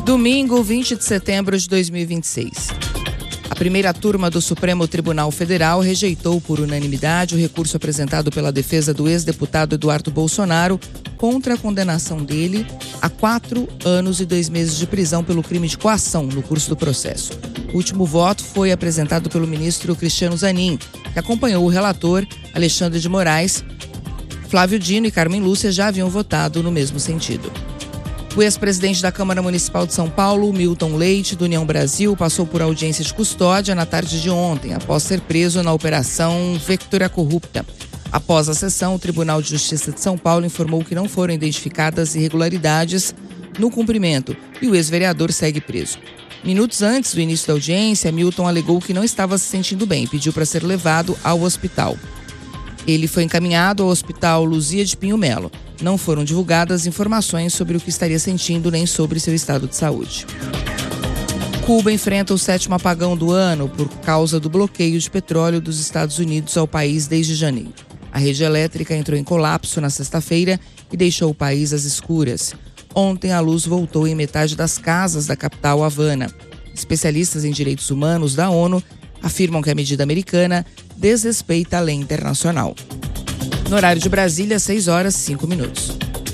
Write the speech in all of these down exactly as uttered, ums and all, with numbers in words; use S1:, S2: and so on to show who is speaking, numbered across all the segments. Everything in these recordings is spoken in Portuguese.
S1: Domingo, vinte de setembro de dois mil e vinte e seis. A primeira turma do Supremo Tribunal Federal rejeitou por unanimidade o recurso apresentado pela defesa do ex-deputado Eduardo Bolsonaro contra a condenação dele a quatro anos e dois meses de prisão pelo crime de coação no curso do processo. O último voto foi apresentado pelo ministro Cristiano Zanin, que acompanhou o relator Alexandre de Moraes. Flávio Dino e Carmen Lúcia já haviam votado no mesmo sentido. O ex-presidente da Câmara Municipal de São Paulo, Milton Leite, do União Brasil, passou por audiência de custódia na tarde de ontem, após ser preso na Operação Vectura Corrupta. Após a sessão, o Tribunal de Justiça de São Paulo informou que não foram identificadas irregularidades no cumprimento e o ex-vereador segue preso. Minutos antes do início da audiência, Milton alegou que não estava se sentindo bem e pediu para ser levado ao hospital. Ele foi encaminhado ao Hospital Luzia de Pinho Melo. Não foram divulgadas informações sobre o que estaria sentindo nem sobre seu estado de saúde. Cuba enfrenta o sétimo apagão do ano por causa do bloqueio de petróleo dos Estados Unidos ao país desde janeiro. A rede elétrica entrou em colapso na sexta-feira e deixou o país às escuras. Ontem, a luz voltou em metade das casas da capital Havana. Especialistas em direitos humanos da ONU afirmam que a medida americana desrespeita a lei internacional. No horário de Brasília, seis horas e cinco minutos.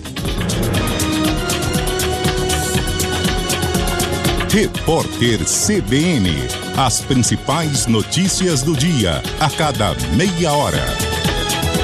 S2: Repórter C B N. As principais notícias do dia, a cada meia hora.